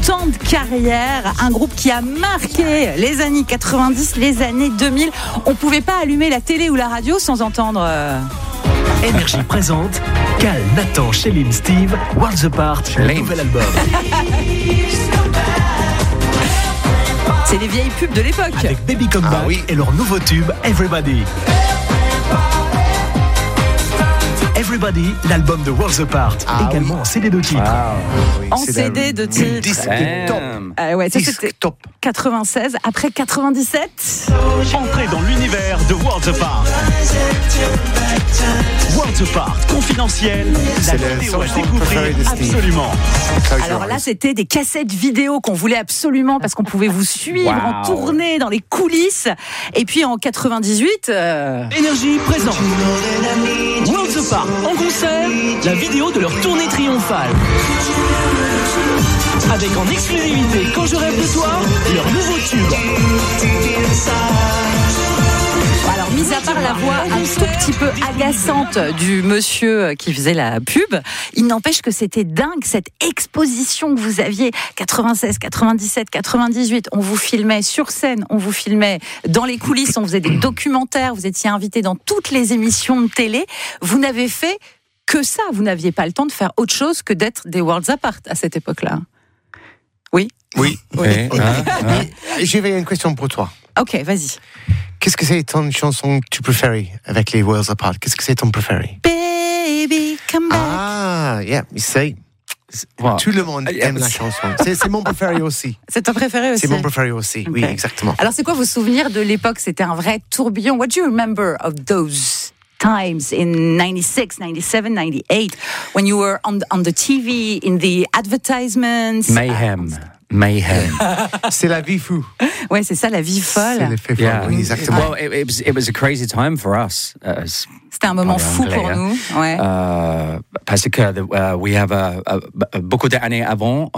ans de carrière, un groupe qui a marqué les années 90, les années 2000. On pouvait pas allumer la télé ou la radio sans entendre... Énergie présente Cal, Nathan, Chéline, Steve, Worlds Apart, le nouvel album. C'est les vieilles pubs de l'époque. Avec Baby Come Back et leur nouveau tube Everybody. Everybody, l'album de Worlds Apart, également en CD de titres. En CD de titres. Disque top. Ouais, ça c'était top. 96, après 97. Entrez dans l'univers de Worlds Apart. Worlds Apart, confidentiel, la vidéo à découvrir absolument. Alors là, c'était des cassettes vidéo qu'on voulait absolument parce qu'on pouvait vous suivre en tournée dans les coulisses. Et puis en 98... Énergie présente. Worlds Apart en concert, la vidéo de leur tournée triomphale. Avec en exclusivité Quand je rêve de toi, leur nouveau tube. Alors, mis à part la voix un tout petit peu agaçante du monsieur qui faisait la pub, il n'empêche que c'était dingue, cette exposition que vous aviez, 96, 97, 98, on vous filmait sur scène, on vous filmait dans les coulisses, on faisait des documentaires, vous étiez invité dans toutes les émissions de télé, vous n'avez fait que ça, vous n'aviez pas le temps de faire autre chose que d'être des Worlds Apart à cette époque-là. Oui. J'avais une question pour toi. Ok, vas-y. Qu'est-ce que c'est ton chanson que tu préfères avec les Worlds Apart? Qu'est-ce que c'est ton préféré? Baby, come back. Ah, yeah, tout le monde aime la chanson. C'est mon préféré aussi. C'est ton préféré aussi? C'est mon préféré aussi, oui, exactement. Alors, c'est quoi vos souvenirs de l'époque? C'était un vrai tourbillon. What do you remember of those times in 96, 97, 98, when you were on the TV, in the advertisements? Mayhem. C'est la vie fou. Ouais, c'est ça, la vie folle. C'est l'effet folle, oui, exactement. Well, it was a crazy time for us. C'était un moment fou pour nous. Ouais. Parce que we have beaucoup d'années avant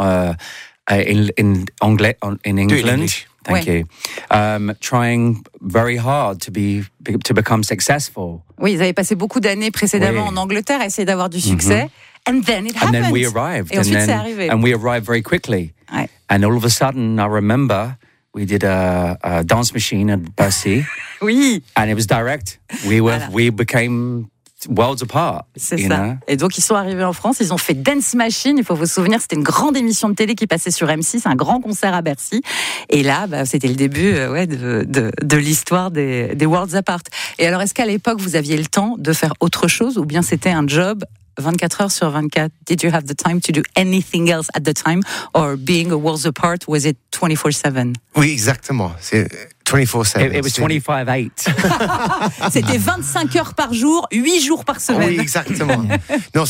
in anglais, in England. Thank you. Trying very hard to become successful. Oui, ils avaient passé beaucoup d'années précédemment en Angleterre à essayer d'avoir du succès. And then it happened. And then we arrived. Et ensuite, c'est arrivé. And we arrived very quickly. Ouais. And all of a sudden, I remember we did a dance machine at Bercy. Oui. And it was direct. We became Worlds Apart. C'est ça. Et donc, ils sont arrivés en France, ils ont fait Dance Machine. Il faut vous souvenir, c'était une grande émission de télé qui passait sur M6, un grand concert à Bercy. Et là, c'était le début de l'histoire des Worlds Apart. Et alors, est-ce qu'à l'époque, vous aviez le temps de faire autre chose ou bien c'était un job 24 heures sur 24? Did you have the time to do anything else at the time? Or being a Worlds Apart, was it 24/7? Oui, exactement. C'est 24/7. It was 25/8. C'était 25 heures par jour, 8 jours par semaine. Oui, exactement. Non,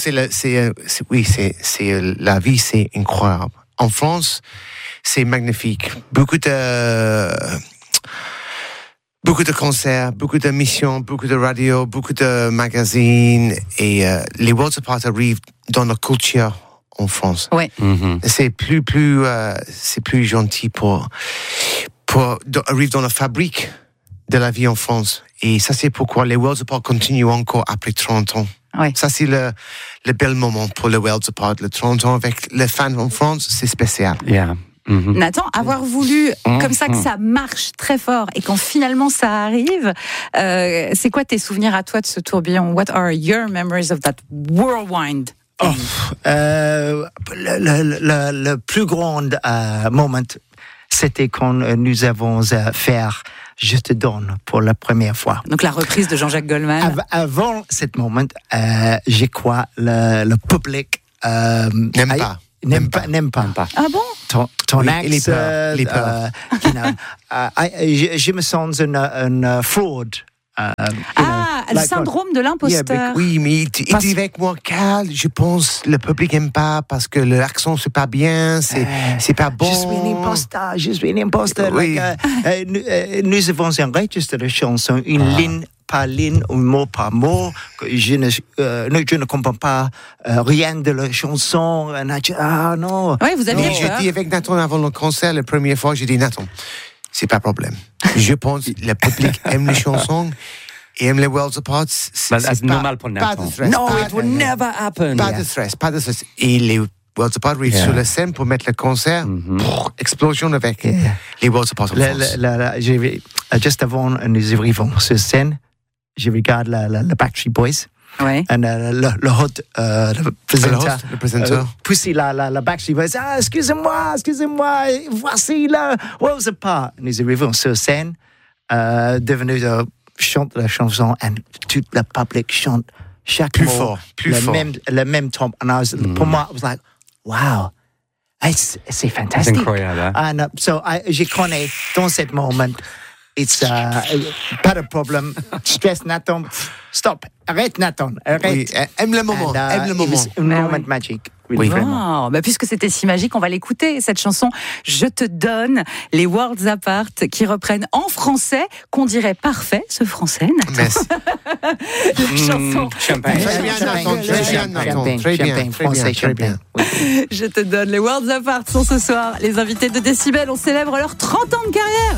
la vie, c'est incroyable. En France, c'est magnifique. Beaucoup de concerts, beaucoup d'émissions, beaucoup de radio, beaucoup de magazines. Et les Worlds Apart arrivent dans la culture en France. Ouais. Mm-hmm. C'est plus gentil pour arriver dans la fabrique de la vie en France. Et ça, c'est pourquoi les Worlds Apart continuent encore après 30 ans. Ouais. Ça, c'est le bel moment pour les Worlds Apart. Le 30 ans avec les fans en France, c'est spécial. Yeah. Mm-hmm. Nathan, avoir voulu comme ça que ça marche très fort et quand finalement ça arrive, c'est quoi tes souvenirs à toi de ce tourbillon? What are your memories of that whirlwind? Le plus grand moment, c'était quand nous avons fait Je te donne pour la première fois. Donc la reprise de Jean-Jacques Goldman. Avant ce moment, je crois le public n'aime pas. Ah bon? Ton accent, il est peur. Je me sens une fraude. Le syndrome de l'imposteur. Oui, mais il dit avec moi, Cal, je pense le public n'aime pas parce que l'accent c'est pas bien, c'est pas bon. Je suis un imposteur. Oui. Nous avons enregistré la chanson, une ligne par ligne, un mot par mot. Je ne comprends pas rien de la chanson. Non. Oui, vous aviez J'ai dit avec Nathan avant le concert, la première fois, j'ai dit Nathan, c'est pas problème. Je pense que le public aime les chansons et aime les Worlds Apart. C'est normal pour Nathan. Pas de stress. No, it would never happen. Pas de stress. Et les Worlds Apart arrivent sur la scène pour mettre le concert. Explosion avec les Worlds Apart en France. Juste avant, nous arrivons sur scène, je regarde le Backstreet Boys. Ouais. Et le présenteur. Pousser la Backstreet Boys. Ah, excusez-moi, voici le Worlds Apart. Nous arrivons sur scène, devenu chante la chanson, et tout le public chante chaque mot, le même ton. Pour moi, I was like, wow, c'est fantastique. C'est incroyable. And so je connais dans ce moment, it's pas de problème. Stress, Nathan, stop, arrête, Nathan, arrête. Oui, aime le moment, aime le moment. Un moment magique. Oui, vraiment. Oh, bah puisque c'était si magique, on va l'écouter, cette chanson « Je te donne », les Worlds Apart, qui reprennent en français, qu'on dirait parfait, ce français, Nathan. Merci. La chanson Champagne. Très bien, Nathan. Très bien. « Je te donne », les Worlds Apart sont ce soir les invités de Décibel. On célèbre leurs 30 ans de carrière.